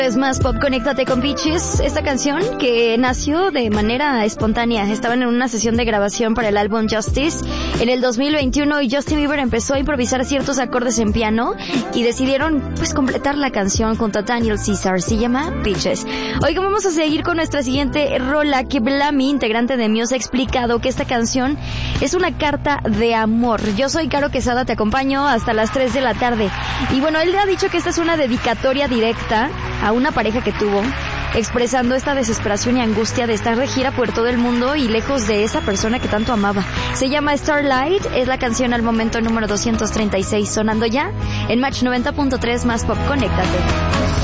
Es más pop, conéctate con Peaches. Esta canción que nació de manera espontánea. Estaban en una sesión de grabación para el álbum Justice en el 2021 y Justin Bieber empezó a improvisar ciertos acordes en piano y decidieron pues completar la canción junto a Daniel Caesar. Se llama Peaches. Hoy vamos a seguir con nuestra siguiente rola, que Blami, integrante de Muse, ha explicado que esta canción es una carta de amor. Yo soy Caro Quesada, te acompaño hasta las 3 de la tarde. Y bueno, él ha dicho que esta es una dedicatoria directa a una pareja que tuvo, expresando esta desesperación y angustia de estar de gira por todo el mundo y lejos de esa persona que tanto amaba. Se llama Starlight, es la canción al momento número 236, sonando ya en Match 90.3 más pop. Conéctate.